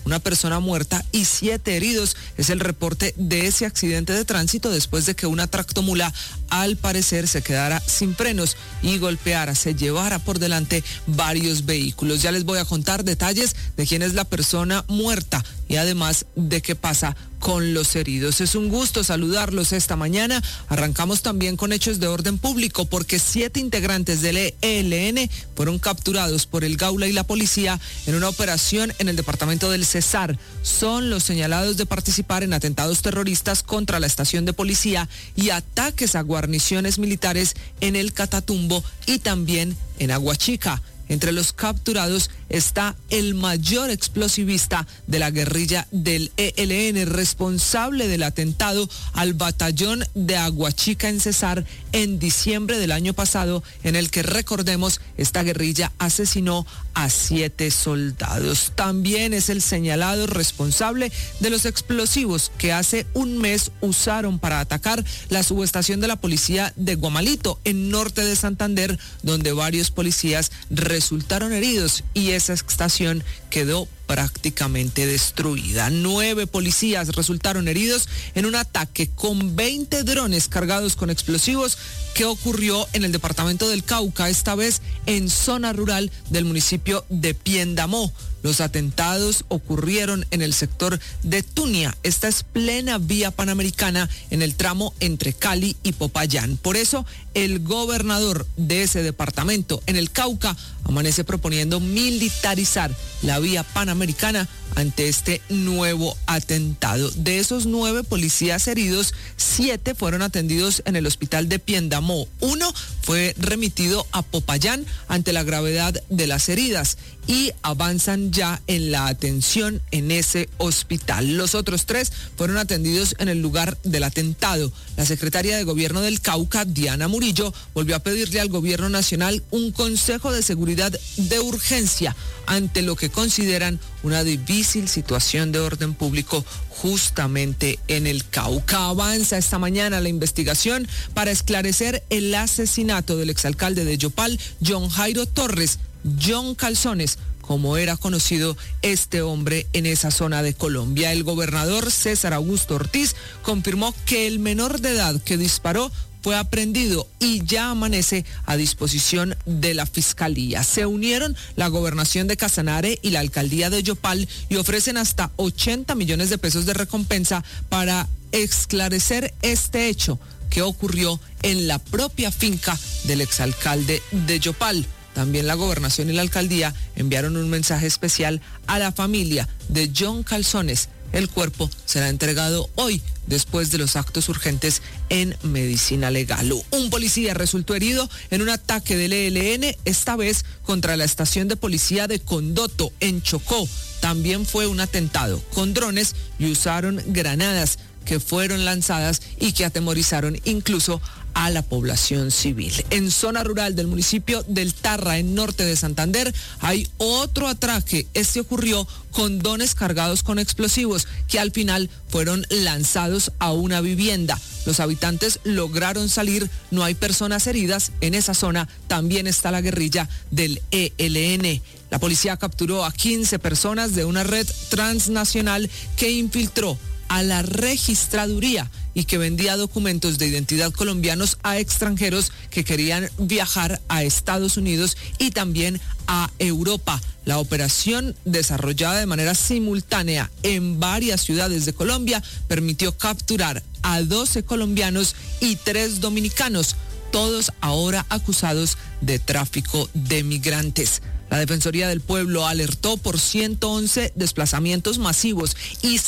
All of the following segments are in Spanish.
una persona muerta y 7 heridos. Es el reporte de ese accidente de tránsito después de que una tractomula al parecer se quedara sin frenos y golpeara, se llevara por delante varios vehículos. Ya les voy a contar detalles de quién es la persona muerta y además de qué pasa con los heridos. Es un gusto saludarlos esta mañana. Arrancamos también con hechos de orden público porque 7 integrantes del ELN fueron capturados por el Gaula y la policía en una operación en el departamento del Cesar. Son los señalados de participar en atentados terroristas contra la estación de policía y ataques a guarniciones militares en el Catatumbo y también en Aguachica. Entre los capturados está el mayor explosivista de la guerrilla del ELN, responsable del atentado al batallón de Aguachica en Cesar en diciembre del año pasado, en el que, recordemos, esta guerrilla asesinó a 7 soldados. También es el señalado responsable de los explosivos que hace un mes usaron para atacar la subestación de la policía de Guamalito, en norte de Santander, donde varios policías resultaron heridos y esa estación quedó prácticamente destruida. 9 policías resultaron heridos en un ataque con 20 drones cargados con explosivos que ocurrió en el departamento del Cauca, esta vez en zona rural del municipio de Piendamó. Los atentados ocurrieron en el sector de Tunia. Esta es plena vía panamericana en el tramo entre Cali y Popayán. Por eso, el gobernador de ese departamento en el Cauca amanece proponiendo militarizar la vía panamericana ante este nuevo atentado. De esos 9 policías heridos, 7 fueron atendidos en el hospital de Piendamó. 1 fue remitido a Popayán ante la gravedad de las heridas y avanzan ya en la atención en ese hospital. Los otros 3 fueron atendidos en el lugar del atentado. La secretaria de Gobierno del Cauca, Diana Murillo, volvió a pedirle al Gobierno Nacional un consejo de seguridad de urgencia ante lo que consideran una difícil situación de orden público justamente en el Cauca. Avanza esta mañana la investigación para esclarecer el asesinato del exalcalde de Yopal, John Jairo Torres, John Calzones, como era conocido este hombre en esa zona de Colombia. El gobernador César Augusto Ortiz confirmó que el menor de edad que disparó fue aprehendido y ya amanece a disposición de la Fiscalía. Se unieron la Gobernación de Casanare y la Alcaldía de Yopal y ofrecen hasta 80 millones de pesos de recompensa para esclarecer este hecho que ocurrió en la propia finca del exalcalde de Yopal. También la Gobernación y la Alcaldía enviaron un mensaje especial a la familia de John Calzones. El cuerpo será entregado hoy después de los actos urgentes en medicina legal. Un policía resultó herido en un ataque del ELN, esta vez contra la estación de policía de Condoto, en Chocó. También fue un atentado con drones y usaron granadas que fueron lanzadas y que atemorizaron incluso a la población civil. En zona rural del municipio del Tarra, en norte de Santander, hay otro atraque. Este ocurrió con drones cargados con explosivos que al final fueron lanzados a una vivienda. Los habitantes lograron salir, no hay personas heridas. En esa zona también está la guerrilla del ELN. La policía capturó a 15 personas de una red transnacional que infiltró a la registraduría y que vendía documentos de identidad colombianos a extranjeros que querían viajar a Estados Unidos y también a Europa. La operación, desarrollada de manera simultánea en varias ciudades de Colombia, permitió capturar a 12 colombianos y 3 dominicanos, todos ahora acusados de tráfico de migrantes. La Defensoría del Pueblo alertó por 111 desplazamientos masivos y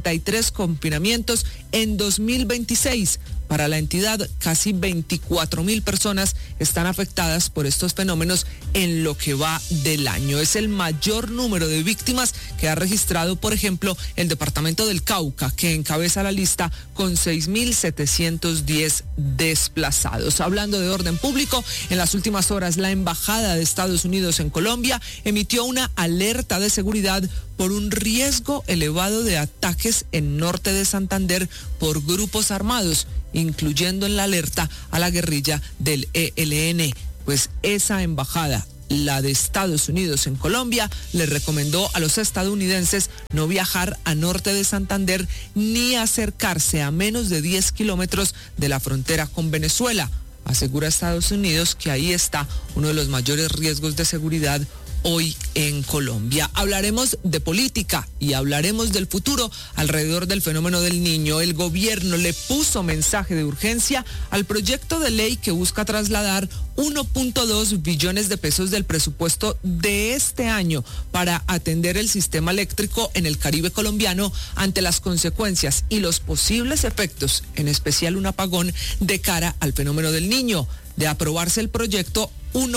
63 confinamientos en 2026. Para la entidad, casi 24,000 personas están afectadas por estos fenómenos en lo que va del año. Es el mayor número de víctimas que ha registrado, por ejemplo, el departamento del Cauca, que encabeza la lista con 6,710 desplazados. Hablando de orden público, en las últimas horas la Embajada de Estados Unidos en Colombia emitió una alerta de seguridad por un riesgo elevado de ataques en norte de Santander por grupos armados, incluyendo en la alerta a la guerrilla del ELN. Pues esa embajada la de Estados Unidos en Colombia, le recomendó a los estadounidenses no viajar a norte de Santander ni acercarse a menos de 10 kilómetros de la frontera con Venezuela. Asegura Estados Unidos que ahí está uno de los mayores riesgos de seguridad hoy en Colombia. Hablaremos de política y hablaremos del futuro alrededor del fenómeno del niño. El gobierno le puso mensaje de urgencia al proyecto de ley que busca trasladar 1.2 billones de pesos del presupuesto de este año para atender el sistema eléctrico en el Caribe colombiano ante las consecuencias y los posibles efectos, en especial un apagón de cara al fenómeno del niño. De aprobarse el proyecto,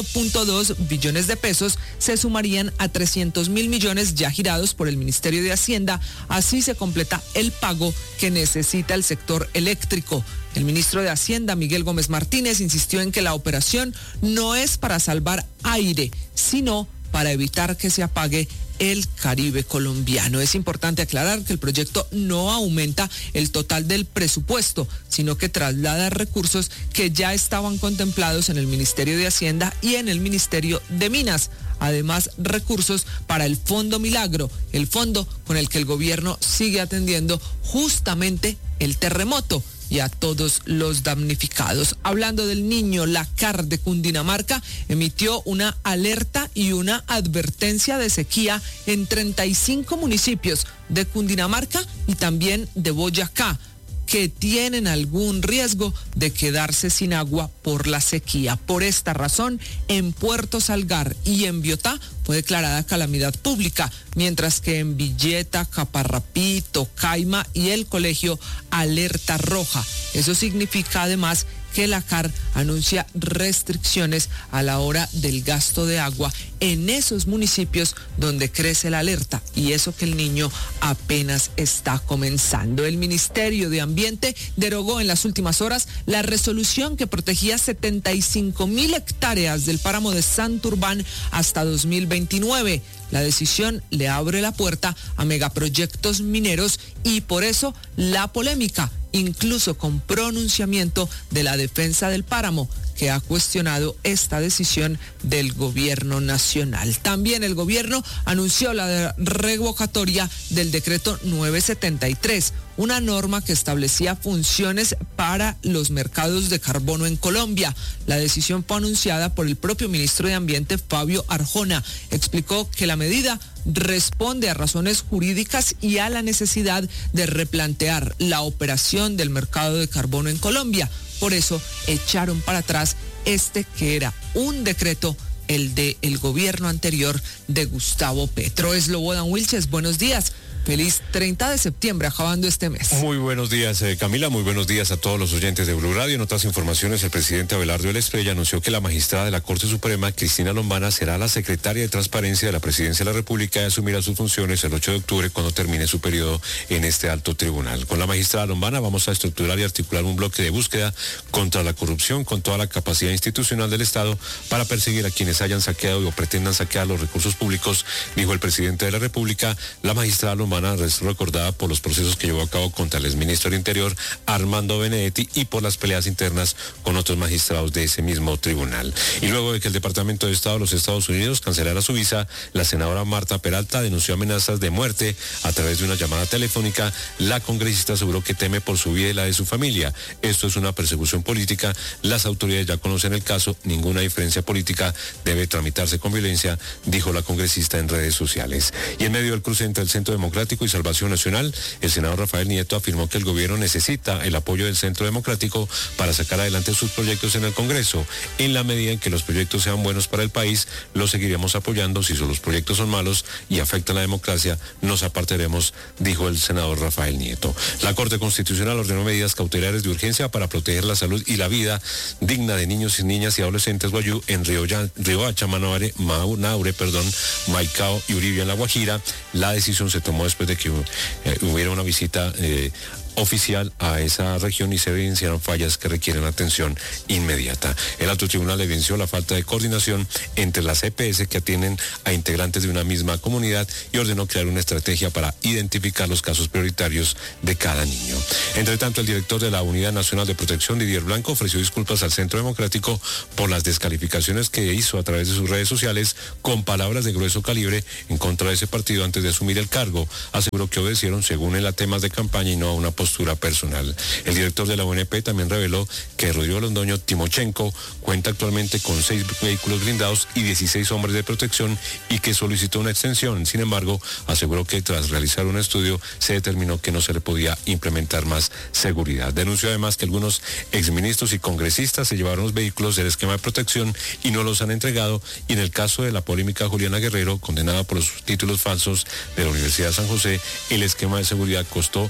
1.2 billones de pesos se sumarían a 300.000 millones ya girados por el Ministerio de Hacienda. Así se completa el pago que necesita el sector eléctrico. El ministro de Hacienda, Miguel Gómez Martínez, insistió en que la operación no es para salvar aire, sino para evitar que se apague el Caribe colombiano. Es importante aclarar que el proyecto no aumenta el total del presupuesto, sino que traslada recursos que ya estaban contemplados en el Ministerio de Hacienda y en el Ministerio de Minas. Además, recursos para el Fondo Milagro, el fondo con el que el gobierno sigue atendiendo justamente el terremoto y a todos los damnificados. Hablando del niño, la CAR de Cundinamarca emitió una alerta y una advertencia de sequía en 35 municipios de Cundinamarca y también de Boyacá, que tienen algún riesgo de quedarse sin agua por la sequía. Por esta razón, en Puerto Salgar y en Biotá fue declarada calamidad pública, mientras que en Villeta, Caparrapí, Tocaima y el colegio alerta roja. Eso significa además que la CAR anuncia restricciones a la hora del gasto de agua en esos municipios donde crece la alerta, y eso que el niño apenas está comenzando. El Ministerio de Ambiente derogó en las últimas horas la resolución que protegía 75.000 hectáreas del páramo de Santurbán hasta 2029. La decisión le abre la puerta a megaproyectos mineros y por eso la polémica, incluso con pronunciamiento de la defensa del páramo, que ha cuestionado esta decisión del gobierno nacional. También el gobierno anunció la revocatoria del decreto 973, una norma que establecía funciones para los mercados de carbono en Colombia. La decisión fue anunciada por el propio ministro de Ambiente, Fabio Arjona. Explicó que la medida responde a razones jurídicas y a la necesidad de replantear la operación del mercado de carbono en Colombia. Por eso echaron para atrás este que era un decreto, el del gobierno anterior de Gustavo Petro. Slobodan Wilches, buenos días. Feliz 30 de septiembre, acabando este mes. Muy buenos días, Camila. Muy buenos días a todos los oyentes de Blue Radio. En otras informaciones, el presidente Abelardo de la Espriella anunció que la magistrada de la Corte Suprema, Cristina Lombana, será la secretaria de Transparencia de la Presidencia de la República y asumirá sus funciones el 8 de octubre cuando termine su periodo en este alto tribunal. Con la magistrada Lombana vamos a estructurar y articular un bloque de búsqueda contra la corrupción con toda la capacidad institucional del Estado para perseguir a quienes hayan saqueado o pretendan saquear los recursos públicos, dijo el presidente de la República. La magistrada Lombana es recordada por los procesos que llevó a cabo contra el exministro del Interior, Armando Benedetti, y por las peleas internas con otros magistrados de ese mismo tribunal. Y luego de que el Departamento de Estado de los Estados Unidos cancelara su visa, la senadora Marta Peralta denunció amenazas de muerte a través de una llamada telefónica. La congresista aseguró que teme por su vida y la de su familia. Esto es una persecución política. Las autoridades ya conocen el caso. Ninguna diferencia política debe tramitarse con violencia, dijo la congresista en redes sociales. Y en medio del cruce entre el Centro Democrático y Salvación Nacional, el senador Rafael Nieto afirmó que el gobierno necesita el apoyo del Centro Democrático para sacar adelante sus proyectos en el Congreso. En la medida en que los proyectos sean buenos para el país, los seguiremos apoyando. Si los proyectos son malos y afectan la democracia, nos apartaremos, dijo el senador Rafael Nieto. La Corte Constitucional ordenó medidas cautelares de urgencia para proteger la salud y la vida digna de niños y niñas y adolescentes guayú en Riohacha, Naure, Maicao y Uribia en La Guajira. La decisión se tomó después de que hubiera una visita oficial a esa región y se evidenciaron fallas que requieren atención inmediata. El alto tribunal evidenció la falta de coordinación entre las EPS que atienden a integrantes de una misma comunidad y ordenó crear una estrategia para identificar los casos prioritarios de cada niño. Entre tanto, el director de la Unidad Nacional de Protección, Didier Blanco, ofreció disculpas al Centro Democrático por las descalificaciones que hizo a través de sus redes sociales con palabras de grueso calibre en contra de ese partido antes de asumir el cargo. Aseguró que obedecieron según él a temas de campaña y no a una postura personal. El director de la UNP también reveló que Rodrigo Londoño Timochenko cuenta actualmente con 6 vehículos blindados y 16 hombres de protección y que solicitó una extensión. Sin embargo, aseguró que tras realizar un estudio se determinó que no se le podía implementar más seguridad. Denunció además que algunos exministros y congresistas se llevaron los vehículos del esquema de protección y no los han entregado, y en el caso de la polémica Juliana Guerrero, condenada por los títulos falsos de la Universidad de San José, el esquema de seguridad costó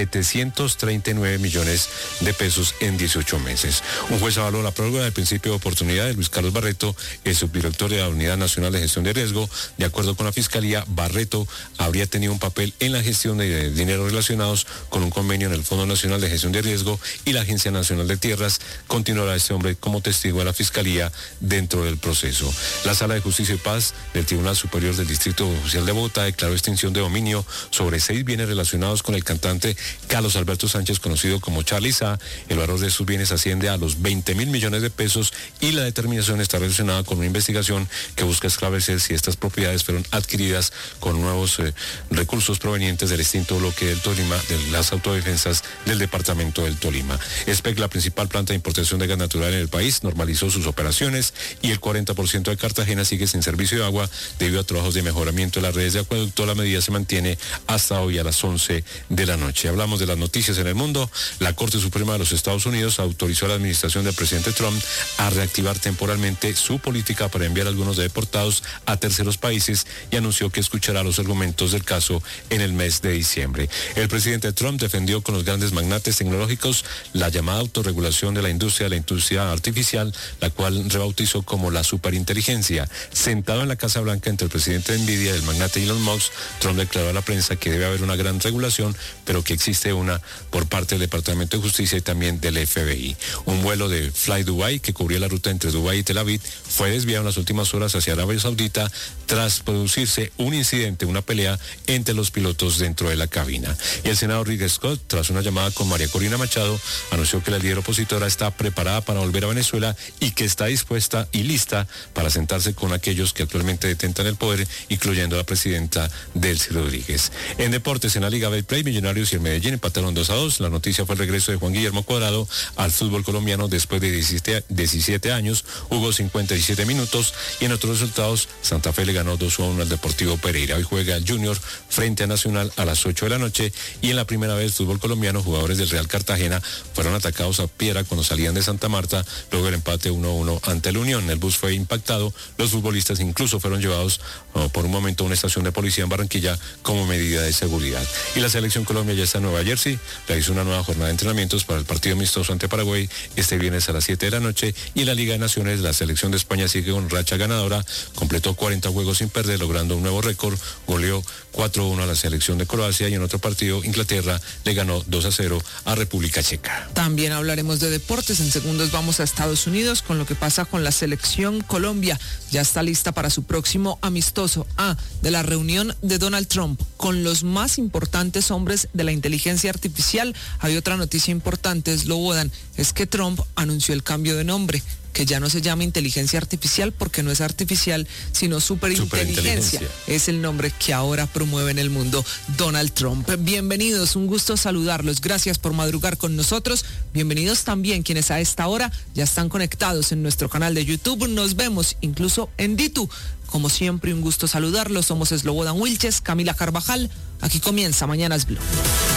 739 millones de pesos en 18 meses. Un juez avaló la prórroga del principio de oportunidad de Luis Carlos Barreto, el subdirector de la Unidad Nacional de Gestión de Riesgo. De acuerdo con la Fiscalía, Barreto habría tenido un papel en la gestión de dinero relacionados con un convenio en el Fondo Nacional de Gestión de Riesgo y la Agencia Nacional de Tierras. Continuará este hombre como testigo de la Fiscalía dentro del proceso. La Sala de Justicia y Paz del Tribunal Superior del Distrito Judicial de Bogotá declaró extinción de dominio sobre 6 bienes relacionados con el cantante Carlos Alberto Sánchez, conocido como Charly Sa. El valor de sus bienes asciende a los 20.000 millones de pesos y la determinación está relacionada con una investigación que busca esclarecer si estas propiedades fueron adquiridas con nuevos recursos provenientes del extinto bloque del Tolima, de las autodefensas del departamento del Tolima. SPEC, la principal planta de importación de gas natural en el país, normalizó sus operaciones y el 40% de Cartagena sigue sin servicio de agua debido a trabajos de mejoramiento de las redes de acueducto. La medida se mantiene hasta hoy a las 11 de la noche. Hablamos de las noticias en el mundo. La Corte Suprema de los Estados Unidos autorizó a la administración del presidente Trump a reactivar temporalmente su política para enviar a algunos deportados a terceros países y anunció que escuchará los argumentos del caso en el mes de diciembre. El presidente Trump defendió con los grandes magnates tecnológicos la llamada autorregulación de la industria artificial, la cual rebautizó como la superinteligencia. Sentado en la Casa Blanca entre el presidente de Nvidia y el magnate Elon Musk, Trump declaró a la prensa que debe haber una gran regulación, pero que existe una por parte del Departamento de Justicia y también del FBI. Un vuelo de Fly Dubai que cubría la ruta entre Dubái y Tel Aviv fue desviado en las últimas horas hacia Arabia Saudita tras producirse un incidente, una pelea entre los pilotos dentro de la cabina. Y el senador Rick Scott, tras una llamada con María Corina Machado, anunció que la líder opositora está preparada para volver a Venezuela y que está dispuesta y lista para sentarse con aquellos que actualmente detentan el poder, incluyendo a la presidenta Delcy Rodríguez. En deportes, en la Liga Betplay, Millonarios y el Medellín empataron 2-2. La noticia fue el regreso de Juan Guillermo Cuadrado al fútbol colombiano después de 17 años. Jugó 57 minutos y en otros resultados, Santa Fe le ganó 2-1 al Deportivo Pereira. Hoy juega el Junior frente a Nacional a las 8 de la noche y en la primera vez fútbol colombiano, jugadores del Real Cartagena fueron atacados a piedra cuando salían de Santa Marta luego del empate 1-1 ante la Unión. El bus fue impactado, los futbolistas incluso fueron llevados por un momento a una estación de policía en Barranquilla como medida de seguridad. Y la selección Colombia ya está en Nueva Jersey, realizó una nueva jornada de entrenamientos para el partido amistoso ante Paraguay este viernes a las 7 de la noche. Y en la Liga de Naciones, la selección de España sigue con racha ganadora, completó 40 juegos sin perder, logrando un nuevo récord, goleó 4-1 a la selección de Croacia y en otro partido Inglaterra le ganó 2-0 a República Checa. También hablaremos de deportes. En segundos vamos a Estados Unidos con lo que pasa con la selección Colombia. Ya está lista para su próximo amistoso. De la reunión de Donald Trump con los más importantes hombres de la inteligencia artificial. Hay otra noticia importante, Slobodan, es que Trump anunció el cambio de nombre, que ya no se llama inteligencia artificial porque no es artificial, sino superinteligencia. Es el nombre que ahora promueve en el mundo Donald Trump. Bienvenidos, un gusto saludarlos. Gracias por madrugar con nosotros. Bienvenidos también quienes a esta hora ya están conectados en nuestro canal de YouTube. Nos vemos incluso en Ditu. Como siempre, un gusto saludarlos. Somos Slobodan Wilches, Camila Carvajal. Aquí comienza Mañanas Blue.